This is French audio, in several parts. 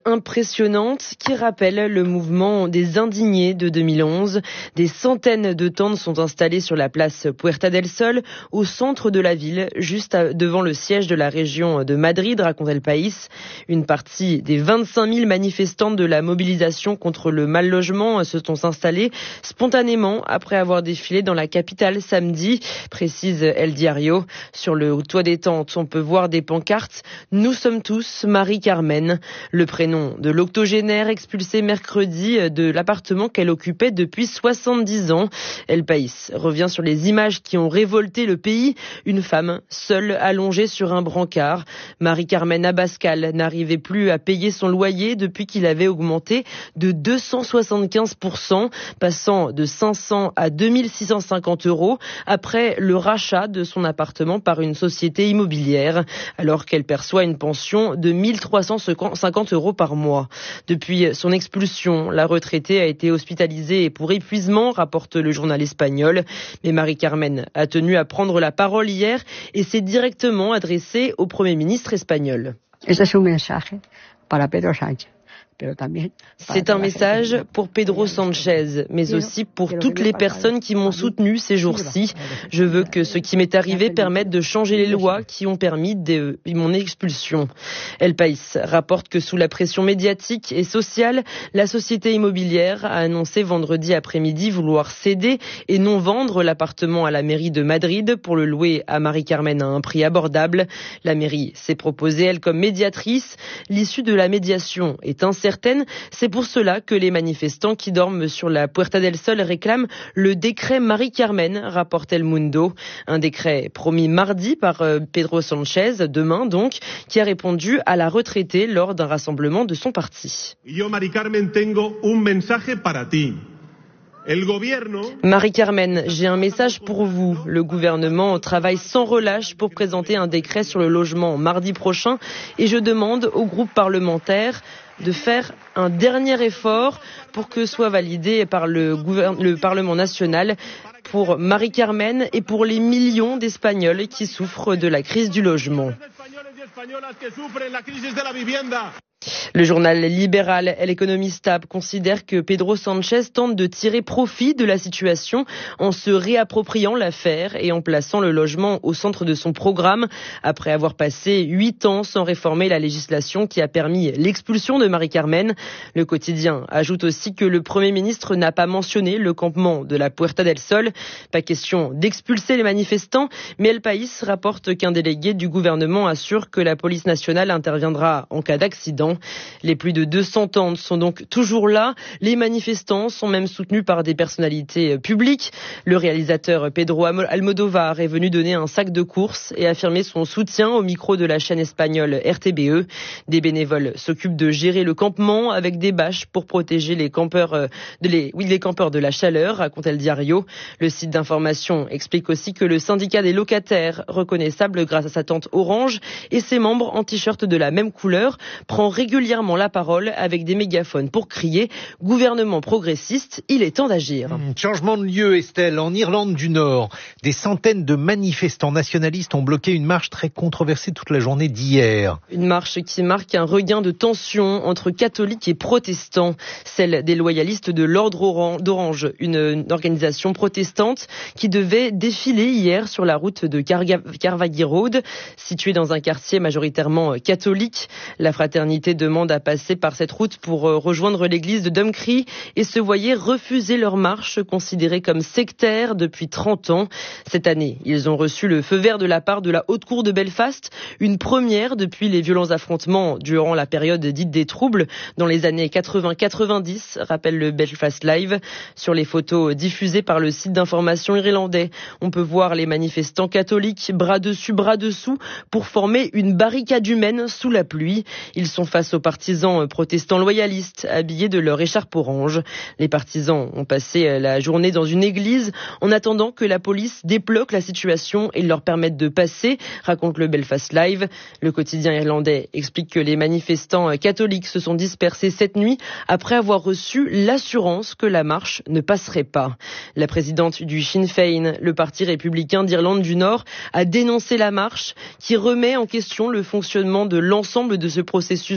Impressionnante qui rappelle le mouvement des indignés de 2011. Des centaines de tentes sont installées sur la place Puerta del Sol, au centre de la ville, juste devant le siège de la région de Madrid, raconte El País. Une partie des 25 000 manifestants de la mobilisation contre le mal logement se sont installés spontanément après avoir défilé dans la capitale samedi, précise El Diario. Sur le toit des tentes, on peut voir des pancartes « Nous sommes tous Marie-Carmen ». Le prénom de l'octogénaire expulsée mercredi de l'appartement qu'elle occupait depuis 70 ans. El País revient sur les images qui ont révolté le pays. Une femme seule allongée sur un brancard. Marie-Carmen Abascal n'arrivait plus à payer son loyer depuis qu'il avait augmenté de 275%, passant de 500 à 2650 € après le rachat de son appartement par une société immobilière, alors qu'elle perçoit une pension de 1350 € par mois. Depuis son expulsion, la retraitée a été hospitalisée pour épuisement, rapporte le journal espagnol. Mais Marie-Carmen a tenu à prendre la parole hier et s'est directement adressée au Premier ministre espagnol. C'est un message pour Pedro Sánchez, mais aussi pour toutes les personnes qui m'ont soutenu ces jours-ci. Je veux que ce qui m'est arrivé permette de changer les lois qui ont permis mon expulsion. El País rapporte que sous la pression médiatique et sociale, la société immobilière a annoncé vendredi après-midi vouloir céder et non vendre l'appartement à la mairie de Madrid pour le louer à Marie-Carmen à un prix abordable. La mairie s'est proposée, elle, comme médiatrice. L'issue de la médiation est incertaine. C'est pour cela que les manifestants qui dorment sur la Puerta del Sol réclament le décret Marie-Carmen, rapporte El Mundo. Un décret promis mardi par Pedro Sánchez, demain donc, qui a répondu à la retraitée lors d'un rassemblement de son parti. Yo, Marie-Carmen, tengo un mensaje para ti. Marie-Carmen, j'ai un message pour vous. Le gouvernement travaille sans relâche pour présenter un décret sur le logement mardi prochain et je demande au groupe parlementaire de faire un dernier effort pour que soit validé par le Parlement national pour Marie-Carmen et pour les millions d'Espagnols qui souffrent de la crise du logement. Le journal libéral El Economista considère que Pedro Sánchez tente de tirer profit de la situation en se réappropriant l'affaire et en plaçant le logement au centre de son programme après avoir passé 8 ans sans réformer la législation qui a permis l'expulsion de Marie-Carmen. Le quotidien ajoute aussi que le Premier ministre n'a pas mentionné le campement de la Puerta del Sol. Pas question d'expulser les manifestants, mais El País rapporte qu'un délégué du gouvernement assure que la police nationale interviendra en cas d'accident. Les plus de 200 tentes sont donc toujours là. Les manifestants sont même soutenus par des personnalités publiques. Le réalisateur Pedro Almodóvar est venu donner un sac de courses et affirmer son soutien au micro de la chaîne espagnole RTBE. Des bénévoles s'occupent de gérer le campement avec des bâches pour protéger les campeurs de la chaleur, raconte El Diario. Le site d'information explique aussi que le syndicat des locataires, reconnaissable grâce à sa tente orange et ses membres en t-shirt de la même couleur, prend régulièrement la parole avec des mégaphones pour crier « Gouvernement progressiste, il est temps d'agir ». Changement de lieu, Estelle. En Irlande du Nord, des centaines de manifestants nationalistes ont bloqué une marche très controversée toute la journée d'hier. Une marche qui marque un regain de tension entre catholiques et protestants. Celle des loyalistes de l'Ordre d'Orange, une organisation protestante qui devait défiler hier sur la route de Carvaghy Road, située dans un quartier majoritairement catholique. La fraternité demande à passer par cette route pour rejoindre l'église de Dumcries et se voyaient refuser leur marche, considérée comme sectaire depuis 30 ans. Cette année, ils ont reçu le feu vert de la part de la Haute Cour de Belfast, une première depuis les violents affrontements durant la période dite des troubles dans les années 80-90, rappelle le Belfast Live. Sur les photos diffusées par le site d'information irlandais, on peut voir les manifestants catholiques bras dessus, bras dessous pour former une barricade humaine sous la pluie. Ils sont face aux partisans protestants loyalistes habillés de leur écharpe orange. Les partisans ont passé la journée dans une église en attendant que la police débloque la situation et leur permette de passer, raconte le Belfast Live. Le quotidien irlandais explique que les manifestants catholiques se sont dispersés cette nuit après avoir reçu l'assurance que la marche ne passerait pas. La présidente du Sinn Féin, le parti républicain d'Irlande du Nord, a dénoncé la marche qui remet en question le fonctionnement de l'ensemble de ce processus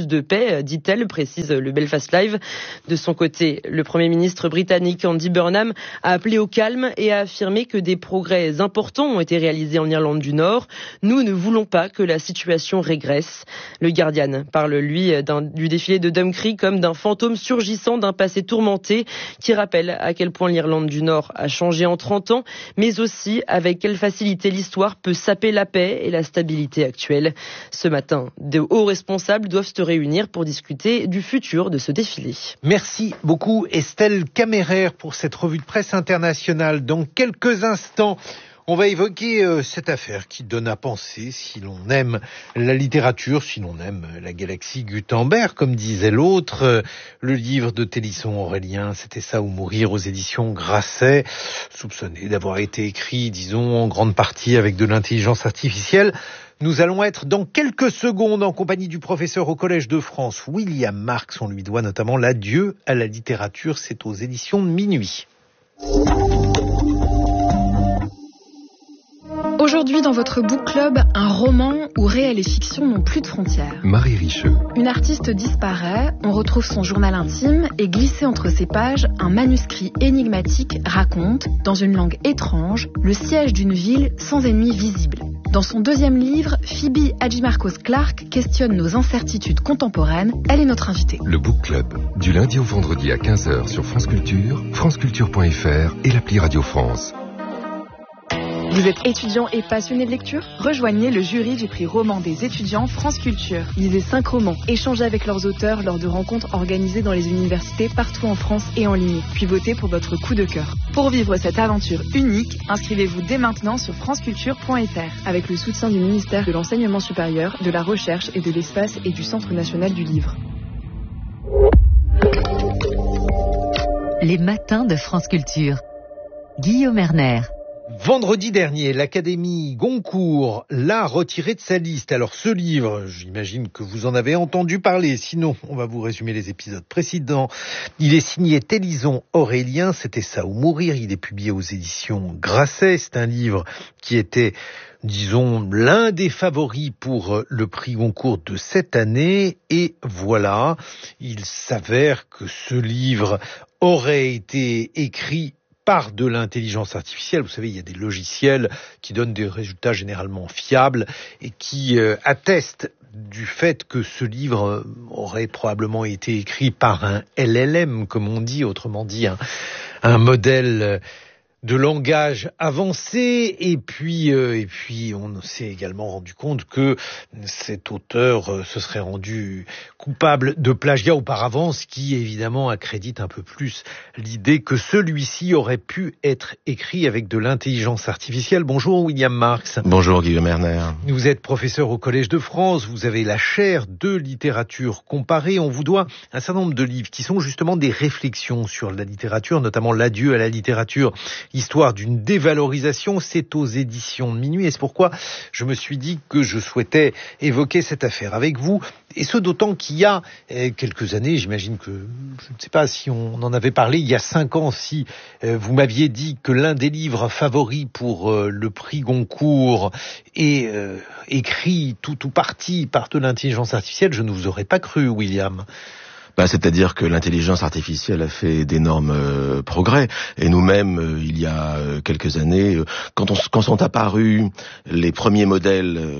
plus de paix, dit-elle, précise le Belfast Live. De son côté, le Premier ministre britannique Andy Burnham a appelé au calme et a affirmé que des progrès importants ont été réalisés en Irlande du Nord. Nous ne voulons pas que la situation régresse. Le Guardian parle, lui, du défilé de Dumfries comme d'un fantôme surgissant d'un passé tourmenté qui rappelle à quel point l'Irlande du Nord a changé en 30 ans, mais aussi avec quelle facilité l'histoire peut saper la paix et la stabilité actuelle. Ce matin, de hauts responsables doivent se réunir pour discuter du futur de ce défilé. Merci beaucoup Estelle Caméraire pour cette revue de presse internationale. Dans quelques instants, on va évoquer cette affaire qui donne à penser si l'on aime la littérature, si l'on aime la galaxie Gutenberg, comme disait l'autre. Le livre de Télisson Aurélien, C'était ça ou mourir, aux éditions Grasset, soupçonné d'avoir été écrit, disons, en grande partie avec de l'intelligence artificielle. Nous allons être dans quelques secondes en compagnie du professeur au Collège de France, William Marx. On lui doit notamment l'adieu à la littérature. C'est aux éditions de Minuit. Aujourd'hui, dans votre book club, un roman où réel et fiction n'ont plus de frontières. Marie Richeux. Une artiste disparaît, on retrouve son journal intime et glissé entre ses pages, un manuscrit énigmatique raconte, dans une langue étrange, le siège d'une ville sans ennemi visible. Dans son deuxième livre, Phoebe Hadjimarkos-Clarke questionne nos incertitudes contemporaines. Elle est notre invitée. Le book club, du lundi au vendredi à 15h sur France Culture, franceculture.fr et l'appli Radio France. Vous êtes étudiant et passionné de lecture ? Rejoignez le jury du prix roman des étudiants France Culture. Lisez 5 romans, échangez avec leurs auteurs lors de rencontres organisées dans les universités partout en France et en ligne. Puis votez pour votre coup de cœur. Pour vivre cette aventure unique, inscrivez-vous dès maintenant sur franceculture.fr avec le soutien du ministère de l'Enseignement supérieur, de la Recherche et de l'Espace et du Centre national du livre. Les matins de France Culture. Guillaume Erner. Vendredi dernier, l'Académie Goncourt l'a retiré de sa liste. Alors ce livre, j'imagine que vous en avez entendu parler, sinon on va vous résumer les épisodes précédents. Il est signé Télisson Aurélien, C'était ça ou mourir. Il est publié aux éditions Grasset. C'est un livre qui était, disons, l'un des favoris pour le prix Goncourt de cette année. Et voilà, il s'avère que ce livre aurait été écrit par de l'intelligence artificielle. Vous savez, il y a des logiciels qui donnent des résultats généralement fiables et qui attestent du fait que ce livre aurait probablement été écrit par un LLM, comme on dit, autrement dit un modèle de langage avancé, et puis on s'est également rendu compte que cet auteur se serait rendu coupable de plagiat auparavant, ce qui évidemment accrédite un peu plus l'idée que celui-ci aurait pu être écrit avec de l'intelligence artificielle. Bonjour William Marx. Bonjour Guillaume Erner. Vous êtes professeur au Collège de France, vous avez la chaire de littérature comparée. On vous doit un certain nombre de livres qui sont justement des réflexions sur la littérature, notamment L'adieu à la littérature, histoire d'une dévalorisation. C'est aux éditions de Minuit, et c'est pourquoi je me suis dit que je souhaitais évoquer cette affaire avec vous, et ce d'autant qu'il y a quelques années, j'imagine que, je ne sais pas si on en avait parlé, il y a 5 ans, si vous m'aviez dit que l'un des livres favoris pour le prix Goncourt est écrit tout ou partie par de l'intelligence artificielle, je ne vous aurais pas cru, William. C'est-à-dire que l'intelligence artificielle a fait d'énormes progrès. Et nous-mêmes, il y a quelques années, quand sont apparus les premiers modèles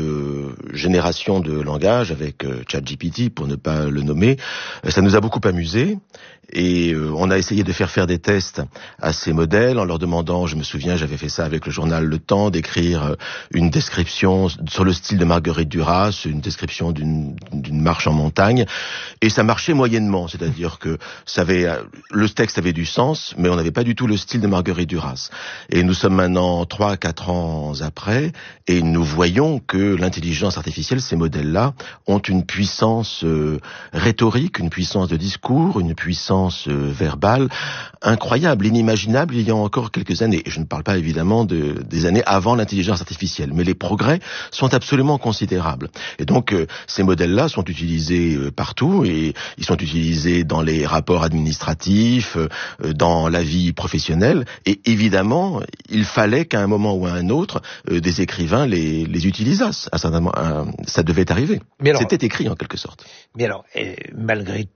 de génération de langage avec ChatGPT, pour ne pas le nommer, ça nous a beaucoup amusés. Et on a essayé de faire des tests à ces modèles en leur demandant, je me souviens, j'avais fait ça avec le journal Le Temps, d'écrire une description sur le style de Marguerite Duras, une description d'une marche en montagne, et ça marchait moyennement, c'est-à-dire que le texte avait du sens, mais on n'avait pas du tout le style de Marguerite Duras. Et nous sommes maintenant 3-4 ans après, et nous voyons que l'intelligence artificielle, ces modèles-là, ont une puissance rhétorique, une puissance de discours, une puissance verbale incroyable, inimaginable il y a encore quelques années. Et je ne parle pas évidemment des années avant l'intelligence artificielle, mais les progrès sont absolument considérables. Et donc ces modèles-là sont utilisés partout, et ils sont utilisés dans les rapports administratifs, dans la vie professionnelle, et évidemment, il fallait qu'à un moment ou à un autre, des écrivains les utilisassent. Ça devait arriver. C'était écrit en quelque sorte. Mais alors, malgré